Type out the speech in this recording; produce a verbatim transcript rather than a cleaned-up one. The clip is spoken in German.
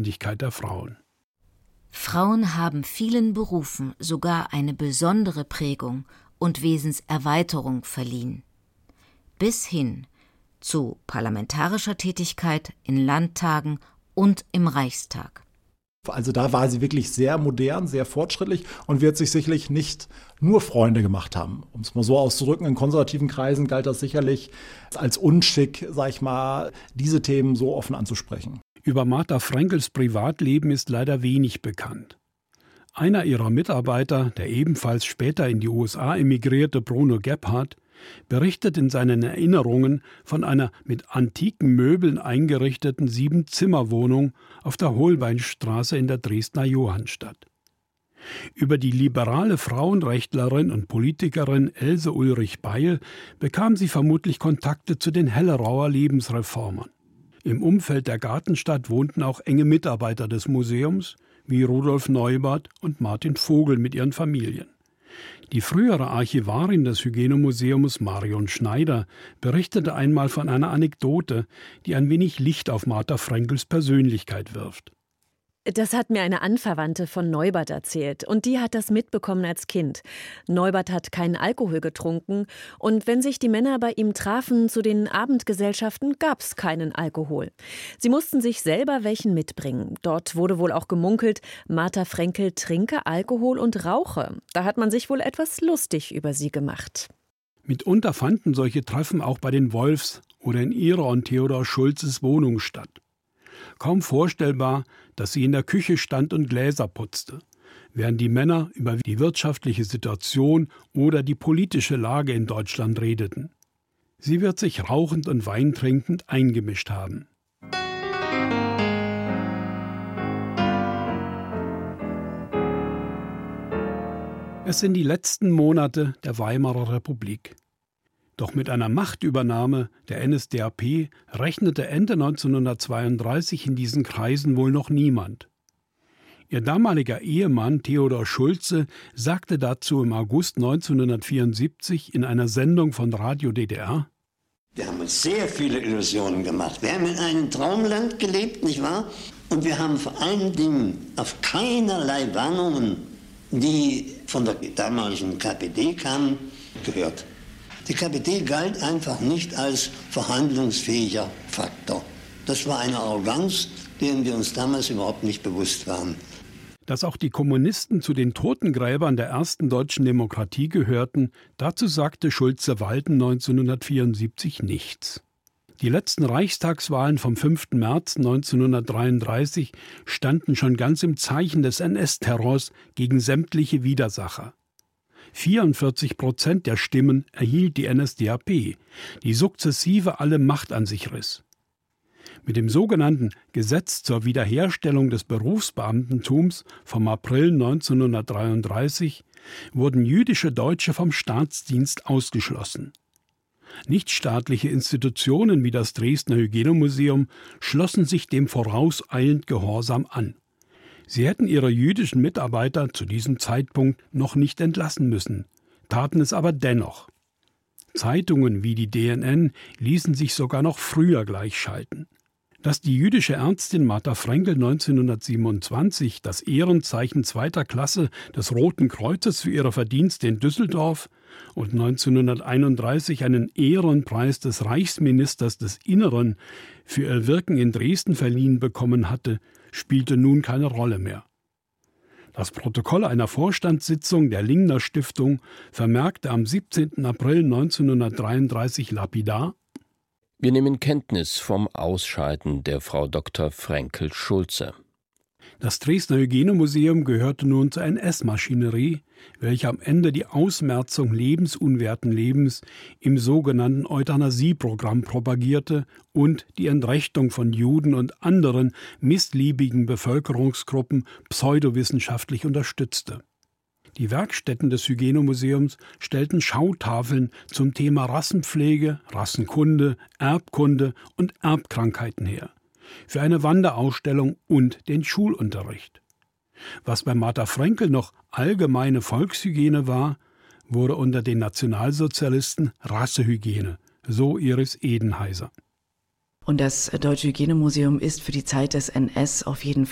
Notwendigkeit der Frauen. Frauen haben vielen Berufen sogar eine besondere Prägung und Wesenserweiterung verliehen. Bis hin zu parlamentarischer Tätigkeit in Landtagen und im Reichstag. Also da war sie wirklich sehr modern, sehr fortschrittlich und wird sich sicherlich nicht nur Freunde gemacht haben. Um es mal so auszudrücken, in konservativen Kreisen galt das sicherlich als Unschick, sag ich mal, diese Themen so offen anzusprechen. Über Martha Frankls Privatleben ist leider wenig bekannt. Einer ihrer Mitarbeiter, der ebenfalls später in die U S A emigrierte, Bruno Gebhardt, berichtet in seinen Erinnerungen von einer mit antiken Möbeln eingerichteten Sieben-Zimmer-Wohnung auf der Holbeinstraße in der Dresdner Johannstadt. Über die liberale Frauenrechtlerin und Politikerin Else Ulrich-Beil bekam sie vermutlich Kontakte zu den Hellerauer Lebensreformern. Im Umfeld der Gartenstadt wohnten auch enge Mitarbeiter des Museums, wie Rudolf Neubert und Martin Vogel mit ihren Familien. Die frühere Archivarin des Hygienemuseums, Marion Schneider, berichtete einmal von einer Anekdote, die ein wenig Licht auf Martha Frankls Persönlichkeit wirft. Das hat mir eine Anverwandte von Neubert erzählt und die hat das mitbekommen als Kind. Neubert hat keinen Alkohol getrunken und wenn sich die Männer bei ihm trafen zu den Abendgesellschaften, gab's keinen Alkohol. Sie mussten sich selber welchen mitbringen. Dort wurde wohl auch gemunkelt, Martha Frankl trinke Alkohol und rauche. Da hat man sich wohl etwas lustig über sie gemacht. Mitunter fanden solche Treffen auch bei den Wolfs oder in ihrer und Theodor Schulzes Wohnung statt. Kaum vorstellbar, dass sie in der Küche stand und Gläser putzte, während die Männer über die wirtschaftliche Situation oder die politische Lage in Deutschland redeten. Sie wird sich rauchend und weintrinkend eingemischt haben. Es sind die letzten Monate der Weimarer Republik. Doch mit einer Machtübernahme der N S D A P rechnete Ende neunzehnhundertzweiunddreißig in diesen Kreisen wohl noch niemand. Ihr damaliger Ehemann Theodor Schulze sagte dazu im August neunzehnhundertvierundsiebzig in einer Sendung von Radio D D R: Wir haben uns sehr viele Illusionen gemacht. Wir haben in einem Traumland gelebt, nicht wahr? Und wir haben vor allen Dingen auf keinerlei Warnungen, die von der damaligen K P D kamen, gehört. Die K P D galt einfach nicht als verhandlungsfähiger Faktor. Das war eine Arroganz, deren wir uns damals überhaupt nicht bewusst waren. Dass auch die Kommunisten zu den Totengräbern der ersten deutschen Demokratie gehörten, dazu sagte Schulze-Walden neunzehnhundertvierundsiebzig nichts. Die letzten Reichstagswahlen vom fünften März neunzehnhundertdreiunddreißig standen schon ganz im Zeichen des N S-Terrors gegen sämtliche Widersacher. vierundvierzig Prozent der Stimmen erhielt die N S D A P, die sukzessive alle Macht an sich riss. Mit dem sogenannten Gesetz zur Wiederherstellung des Berufsbeamtentums vom April neunzehnhundertdreiunddreißig wurden jüdische Deutsche vom Staatsdienst ausgeschlossen. Nichtstaatliche Institutionen wie das Dresdner Hygienemuseum schlossen sich dem vorauseilend Gehorsam an. Sie hätten ihre jüdischen Mitarbeiter zu diesem Zeitpunkt noch nicht entlassen müssen, taten es aber dennoch. Zeitungen wie die D N N ließen sich sogar noch früher gleichschalten. Dass die jüdische Ärztin Martha Frankl neunzehnhundertsiebenundzwanzig das Ehrenzeichen zweiter Klasse des Roten Kreuzes für ihre Verdienste in Düsseldorf und neunzehnhunderteinunddreißig einen Ehrenpreis des Reichsministers des Inneren für ihr Wirken in Dresden verliehen bekommen hatte, spielte nun keine Rolle mehr. Das Protokoll einer Vorstandssitzung der Lingner Stiftung vermerkte am siebzehnten April neunzehnhundertdreiunddreißig lapidar: Wir nehmen Kenntnis vom Ausscheiden der Frau Doktor Frankl Schulze. Das Dresdner Hygienemuseum gehörte nun zur N S-Maschinerie, welche am Ende die Ausmerzung lebensunwerten Lebens im sogenannten Euthanasie-Programm propagierte und die Entrechtung von Juden und anderen missliebigen Bevölkerungsgruppen pseudowissenschaftlich unterstützte. Die Werkstätten des Hygienemuseums stellten Schautafeln zum Thema Rassenpflege, Rassenkunde, Erbkunde und Erbkrankheiten her, für eine Wanderausstellung und den Schulunterricht. Was bei Martha Frankl noch allgemeine Volkshygiene war, wurde unter den Nationalsozialisten Rassehygiene, so Iris Edenheiser. Und das Deutsche Hygienemuseum ist für die Zeit des N S auf jeden Fall